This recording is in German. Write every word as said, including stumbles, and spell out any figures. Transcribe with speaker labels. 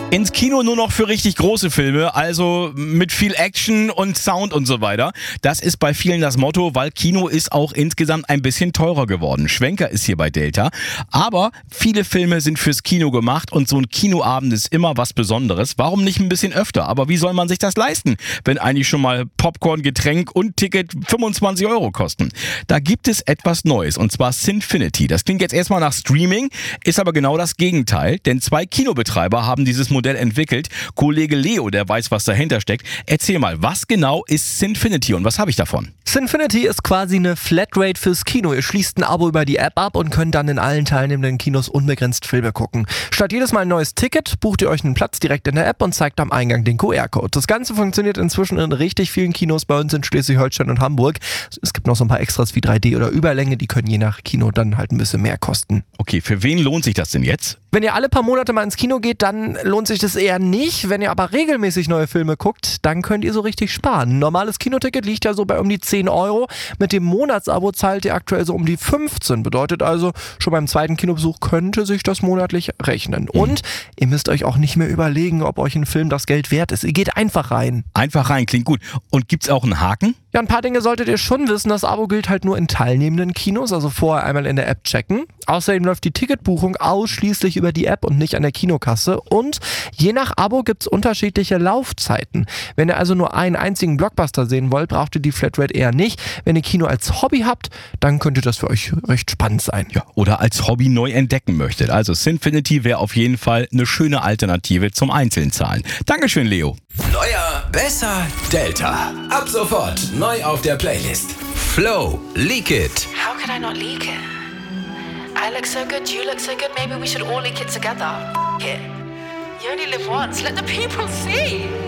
Speaker 1: Ins Kino nur noch für richtig große Filme, also mit viel Action und Sound und so weiter. Das ist bei vielen das Motto, weil Kino ist auch insgesamt ein bisschen teurer geworden. Schwenker ist hier bei Delta. Aber viele Filme sind fürs Kino gemacht und so ein Kinoabend ist immer was Besonderes. Warum nicht ein bisschen öfter? Aber wie soll man sich das leisten, wenn eigentlich schon mal Popcorn, Getränk und Ticket fünfundzwanzig Euro kosten? Da gibt es etwas Neues und zwar Cinefinity. Das klingt jetzt erstmal nach Streaming, ist aber genau das Gegenteil, denn zwei Kinobetreiber haben dieses Modell entwickelt. Kollege Leo, der weiß, was dahinter steckt. Erzähl mal, was genau ist Cinefinity und was habe ich davon?
Speaker 2: Cinefinity ist quasi eine Flatrate fürs Kino. Ihr schließt ein Abo über die App ab und könnt dann in allen teilnehmenden Kinos unbegrenzt Filme gucken. Statt jedes Mal ein neues Ticket bucht ihr euch einen Platz direkt in der App und zeigt am Eingang den Q R-Code. Das Ganze funktioniert inzwischen in richtig vielen Kinos bei uns in Schleswig-Holstein und Hamburg. Es gibt noch so ein paar Extras wie drei D oder Überlänge, die können je nach Kino dann halt ein bisschen mehr kosten.
Speaker 1: Okay, für wen lohnt sich das denn jetzt?
Speaker 2: Wenn ihr alle paar Monate mal ins Kino geht, dann lohnt sich das eher nicht. Wenn ihr aber regelmäßig neue Filme guckt, dann könnt ihr so richtig sparen. Ein normales Kinoticket liegt ja so bei um die zehn Euro. Mit dem Monatsabo zahlt ihr aktuell so um die fünfzehn. Bedeutet also, schon beim zweiten Kinobesuch könnte sich das monatlich rechnen. Mhm. Und ihr müsst euch auch nicht mehr überlegen, ob euch ein Film das Geld wert ist. Ihr geht einfach rein.
Speaker 1: Einfach rein, klingt gut. Und gibt's auch einen Haken?
Speaker 2: Ja, ein paar Dinge solltet ihr schon wissen. Das Abo gilt halt nur in teilnehmenden Kinos, also vorher einmal in der App checken. Außerdem läuft die Ticketbuchung ausschließlich über die App und nicht an der Kinokasse. Und je nach Abo gibt's unterschiedliche Laufzeiten. Wenn ihr also nur einen einzigen Blockbuster sehen wollt, braucht ihr die Flatrate eher nicht. Wenn ihr Kino als Hobby habt, dann könnte das für euch recht spannend sein.
Speaker 1: Ja, oder als Hobby neu entdecken möchtet. Also Cinefinity wäre auf jeden Fall eine schöne Alternative zum Einzelzahlen. Dankeschön, Leo.
Speaker 3: Neuer, besser, Delta. Ab sofort neu auf der Playlist. Flow, Leak It.
Speaker 4: How could I not leak it? I look so good, you look so good, maybe we should all leak it together. F- it. You only live once, let the people see.